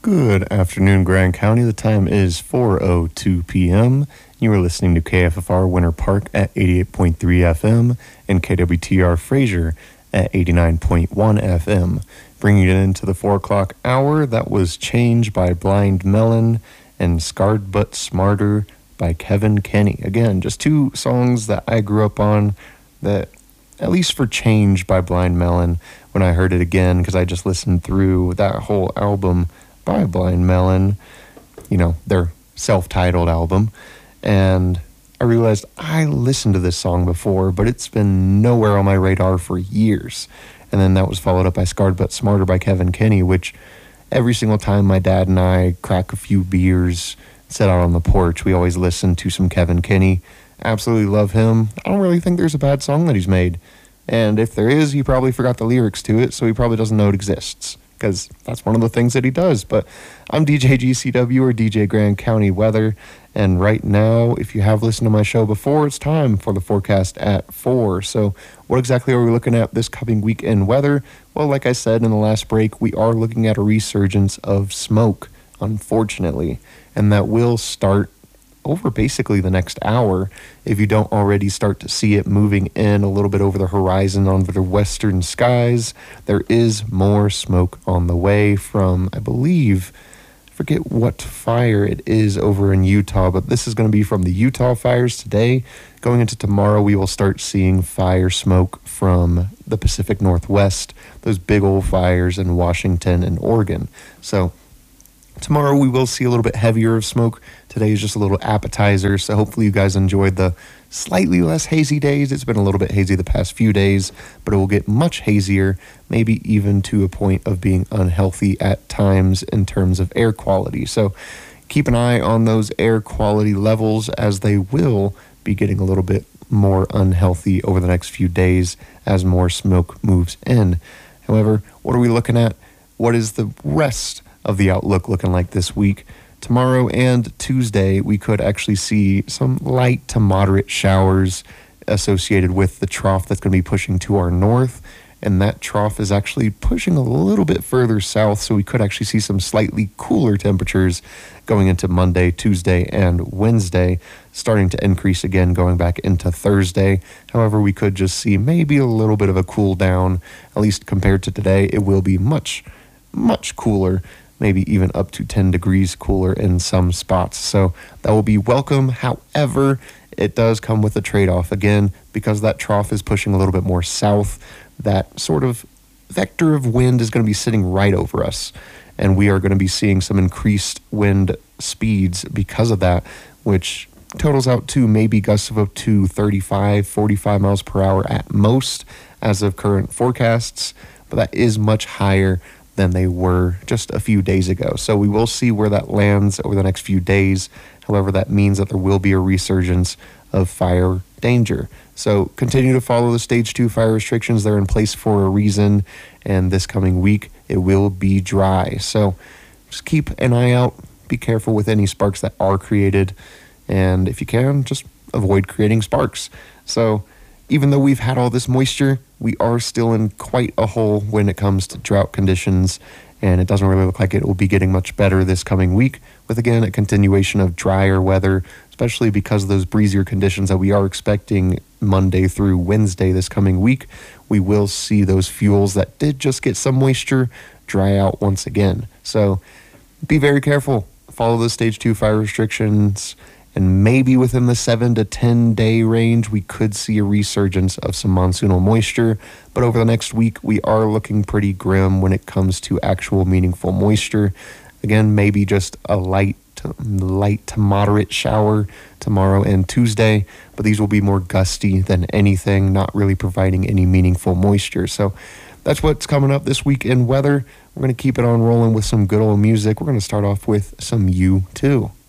Good afternoon, Grand County. The time is 4:02 p.m. You are listening to KFFR Winter Park at 88.3 FM and KWTR Fraser at 89.1 FM. Bringing it into the 4 o'clock hour, that was Change by Blind Melon and Scarred But Smarter by Kevin Kenny. Again, just two songs that I grew up on that, at least for Change by Blind Melon, when I heard it again, because I just listened through that whole album by Blind Melon, you know, their self-titled album, and I realized I listened to this song before, but it's been nowhere on my radar for years. And then that was followed up by Scarred But Smarter by Kevin Kenny, which every single time my dad and I crack a few beers, sit out on the porch, we always listen to some Kevin Kenny. Absolutely love him. I don't really think there's a bad song that he's made. And if there is, he probably forgot the lyrics to it, so he probably doesn't know it exists, because that's one of the things that he does. But I'm DJ GCW, or DJ Grand County Weather, and right now, if you have listened to my show before, it's time for the forecast at 4. So what exactly are we looking at this coming weekend weather? Well, like I said in the last break, we are looking at a resurgence of smoke, unfortunately, and that will start over basically the next hour if you don't already start to see it moving in a little bit over the horizon onto the western skies. There is more smoke on the way from, I believe, I forget what fire it is over in Utah, but this is going to be from the Utah fires today. Going into tomorrow, we will start seeing fire smoke from the Pacific Northwest, those big old fires in Washington and Oregon. So tomorrow we will see a little bit heavier of smoke. Today is just a little appetizer, so hopefully you guys enjoyed the slightly less hazy days. It's been a little bit hazy the past few days, but it will get much hazier, maybe even to a point of being unhealthy at times in terms of air quality. So keep an eye on those air quality levels, as they will be getting a little bit more unhealthy over the next few days as more smoke moves in. However, what are we looking at? What is the rest of the outlook looking like this week? Tomorrow and Tuesday, we could actually see some light to moderate showers associated with the trough that's going to be pushing to our north, and that trough is actually pushing a little bit further south, so we could actually see some slightly cooler temperatures going into Monday, Tuesday, and Wednesday, starting to increase again going back into Thursday. However, we could just see maybe a little bit of a cool down, at least compared to today. It will be much, much cooler, maybe even up to 10 degrees cooler in some spots. So that will be welcome. However, it does come with a trade-off. Again, because that trough is pushing a little bit more south, that sort of vector of wind is going to be sitting right over us. And we are going to be seeing some increased wind speeds because of that, which totals out to maybe gusts of up to 35, 45 miles per hour at most as of current forecasts. But that is much higher than they were just a few days ago. So we will see where that lands over the next few days. However, that means that there will be a resurgence of fire danger. So continue to follow the stage 2 fire restrictions. They're in place for a reason, and this coming week it will be dry. So just keep an eye out. Be careful with any sparks that are created, and if you can, just avoid creating sparks. So even though we've had all this moisture, we are still in quite a hole when it comes to drought conditions, and it doesn't really look like it will be getting much better this coming week, with again a continuation of drier weather, especially because of those breezier conditions that we are expecting Monday through Wednesday this coming week. We will see those fuels that did just get some moisture dry out once again. So be very careful. Follow the stage 2 fire restrictions, and maybe within the 7 to 10 day range, we could see a resurgence of some monsoonal moisture. But over the next week, we are looking pretty grim when it comes to actual meaningful moisture. Again, maybe just a light to moderate shower tomorrow and Tuesday, but these will be more gusty than anything, not really providing any meaningful moisture. So that's what's coming up this week in weather. We're going to keep it on rolling with some good old music. We're going to start off with some U2.